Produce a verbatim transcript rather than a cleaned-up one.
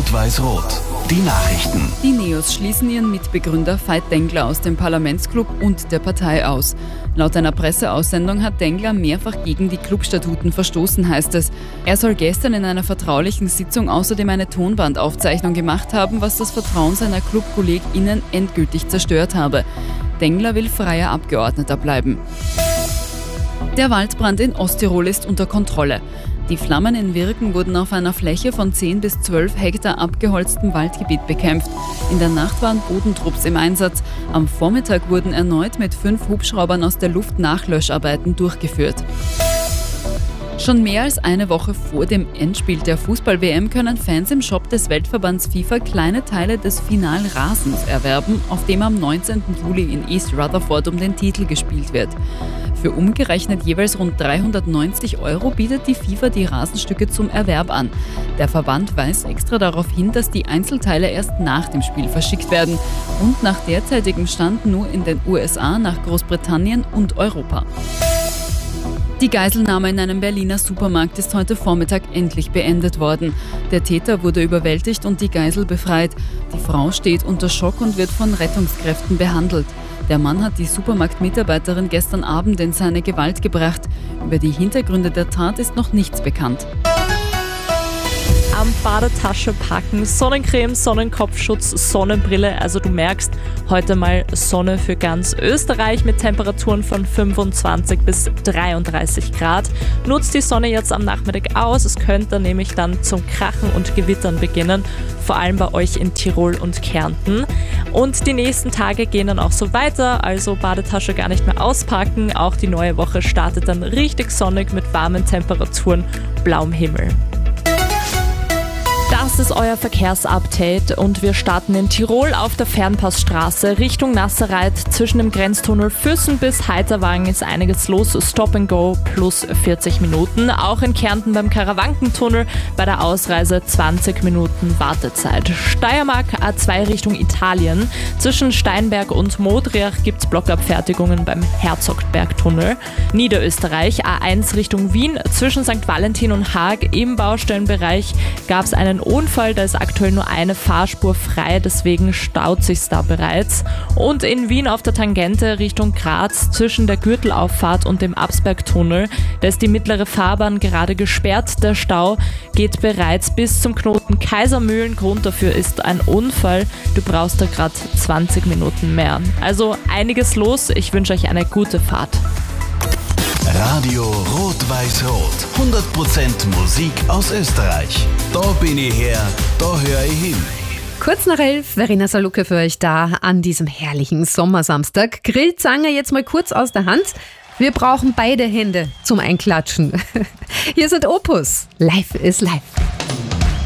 Rot-Weiß-Rot. Die Nachrichten. Die Neos schließen ihren Mitbegründer Veit Dengler aus dem Parlamentsclub und der Partei aus. Laut einer Presseaussendung hat Dengler mehrfach gegen die Clubstatuten verstoßen, heißt es. Er soll gestern in einer vertraulichen Sitzung außerdem eine Tonbandaufzeichnung gemacht haben, was das Vertrauen seiner ClubkollegInnen endgültig zerstört habe. Dengler will freier Abgeordneter bleiben. Der Waldbrand in Osttirol ist unter Kontrolle. Die Flammen in Wirken wurden auf einer Fläche von zehn bis zwölf Hektar abgeholztem Waldgebiet bekämpft. In der Nacht waren Bodentrupps im Einsatz. Am Vormittag wurden erneut mit fünf Hubschraubern aus der Luft Nachlöscharbeiten durchgeführt. Schon mehr als eine Woche vor dem Endspiel der Fußball-W M können Fans im Shop des Weltverbands FIFA kleine Teile des Finalrasens erwerben, auf dem am neunzehnten Juli in East Rutherford um den Titel gespielt wird. Für umgerechnet jeweils rund dreihundertneunzig Euro bietet die FIFA die Rasenstücke zum Erwerb an. Der Verband weist extra darauf hin, dass die Einzelteile erst nach dem Spiel verschickt werden und nach derzeitigem Stand nur in den U S A, nach Großbritannien und Europa. Die Geiselnahme in einem Berliner Supermarkt ist heute Vormittag endlich beendet worden. Der Täter wurde überwältigt und die Geisel befreit. Die Frau steht unter Schock und wird von Rettungskräften behandelt. Der Mann hat die Supermarktmitarbeiterin gestern Abend in seine Gewalt gebracht. Über die Hintergründe der Tat ist noch nichts bekannt. Am Badetasche packen, Sonnencreme, Sonnenkopfschutz, Sonnenbrille. Also du merkst, heute mal Sonne für ganz Österreich mit Temperaturen von fünfundzwanzig bis dreiunddreißig Grad. Nutzt die Sonne jetzt am Nachmittag aus. Es könnte nämlich dann zum Krachen und Gewittern beginnen, vor allem bei euch in Tirol und Kärnten. Und die nächsten Tage gehen dann auch so weiter, also Badetasche gar nicht mehr auspacken. Auch die neue Woche startet dann richtig sonnig mit warmen Temperaturen, blauem Himmel. Das ist euer Verkehrsupdate und wir starten in Tirol auf der Fernpassstraße Richtung Nasserreit. Zwischen dem Grenztunnel Füssen bis Heiterwang ist einiges los. Stop and Go plus vierzig Minuten. Auch in Kärnten beim Karawankentunnel bei der Ausreise zwanzig Minuten Wartezeit. Steiermark A zwei Richtung Italien. Zwischen Steinberg und Modriach gibt es Blockabfertigungen beim Herzogbergtunnel. Niederösterreich A eins Richtung Wien. Zwischen Sankt Valentin und Haag im Baustellenbereich gab es einen Unfall, da ist aktuell nur eine Fahrspur frei, deswegen staut sich's da bereits. Und in Wien auf der Tangente Richtung Graz zwischen der Gürtelauffahrt und dem Absbergtunnel, da ist die mittlere Fahrbahn gerade gesperrt. Der Stau geht bereits bis zum Knoten Kaisermühlen. Grund dafür ist ein Unfall. Du brauchst da gerade zwanzig Minuten mehr. Also einiges los. Ich wünsche euch eine gute Fahrt. Radio Rot-Weiß-Rot. hundert Prozent Musik aus Österreich. Da bin ich her, da höre ich hin. Kurz nach elf, Verena Salucke für euch da an diesem herrlichen Sommersamstag. Grillzange jetzt mal kurz aus der Hand. Wir brauchen beide Hände zum Einklatschen. Hier sind Opus. Life is Life.